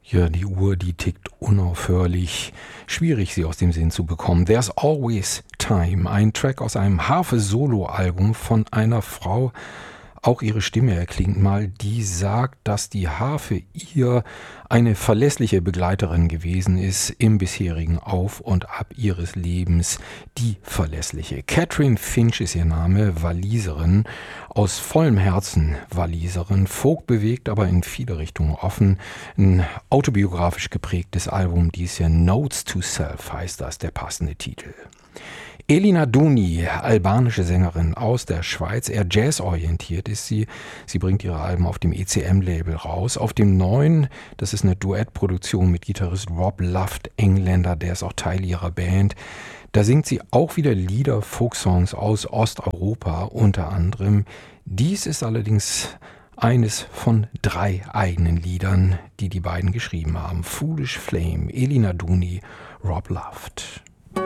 Ja, die Uhr, die tickt unaufhörlich. Schwierig, sie aus dem Sinn zu bekommen. There's Always Time, ein Track aus einem Harfe-Solo-Album von einer Frau. Auch ihre Stimme erklingt mal, die sagt, dass die Harfe ihr eine verlässliche Begleiterin gewesen ist im bisherigen Auf und Ab ihres Lebens. Die verlässliche. Catherine Finch ist ihr Name, Waliserin, aus vollem Herzen Waliserin, Folk bewegt, aber in viele Richtungen offen. Ein autobiografisch geprägtes Album, dies Jahr Notes to Self heißt das, der passende Titel. Elina Duni, albanische Sängerin aus der Schweiz, eher jazzorientiert ist sie. Sie bringt ihre Alben auf dem ECM-Label raus. Auf dem neuen, das ist eine Duettproduktion mit Gitarrist Rob Luft, Engländer, der ist auch Teil ihrer Band. Da singt sie auch wieder Lieder, Folksongs aus Osteuropa unter anderem. Dies ist allerdings eines von 3 eigenen Liedern, die die beiden geschrieben haben. Foolish Flame, Elina Duni, Rob Luft.